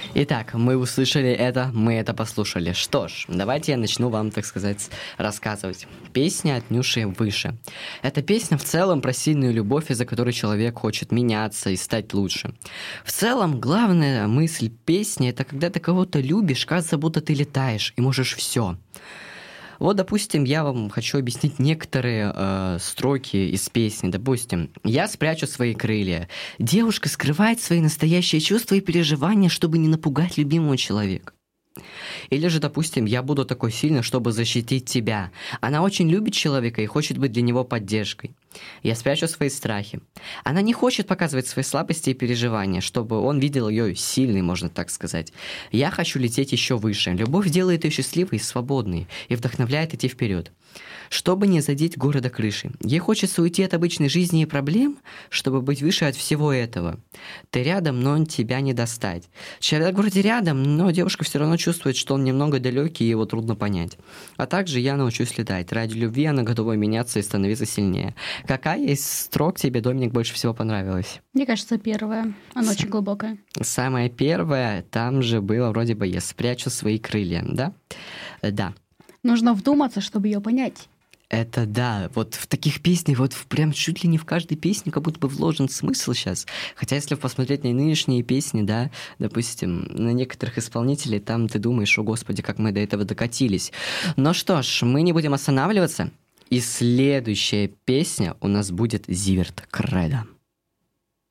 Итак, мы услышали это, мы это послушали. Что ж, давайте я начну вам, так сказать, рассказывать. Песня от Нюши «Выше». Эта песня в целом про сильную любовь, из-за которой человек хочет меняться и стать лучше. В целом, главная мысль песни – это когда ты кого-то любишь, кажется, будто ты летаешь и можешь все. Вот, допустим, я вам хочу объяснить некоторые строки из песни. Допустим, «Я спрячу свои крылья». Девушка скрывает свои настоящие чувства и переживания, чтобы не напугать любимого человека. Или же, допустим, «Я буду такой сильный, чтобы защитить тебя». Она очень любит человека и хочет быть для него поддержкой. «Я спрячу свои страхи». Она не хочет показывать свои слабости и переживания, чтобы он видел ее сильной, можно так сказать. «Я хочу лететь еще выше». Любовь делает ее счастливой и свободной и вдохновляет идти вперед. Чтобы не задеть города крышей. Ей хочется уйти от обычной жизни и проблем, чтобы быть выше от всего этого. Ты рядом, но он тебя не достать. Человек вроде рядом, но девушка все равно чувствует, что он немного далекий и его трудно понять. А также я научусь летать. Ради любви она готова меняться и становиться сильнее. Какая из строк тебе, Доминик, больше всего понравилась? Мне кажется, первая. Она очень глубокая. Самая первая, там же было вроде бы «Я спрячу свои крылья», да? Да. Нужно вдуматься, чтобы ее понять. Это да, вот в таких песнях, вот прям чуть ли не в каждой песне как будто бы вложен смысл сейчас. Хотя если посмотреть на нынешние песни, да, допустим, на некоторых исполнителей, там ты думаешь, о господи, как мы до этого докатились. Но что ж, мы не будем останавливаться. И следующая песня у нас будет «Зиверт Кредо».